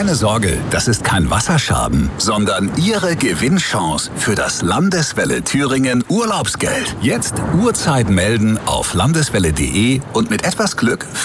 Keine Sorge, das ist kein Wasserschaden, sondern Ihre Gewinnchance für das Landeswelle Thüringen Urlaubsgeld. Jetzt Uhrzeit melden auf landeswelle.de und mit etwas Glück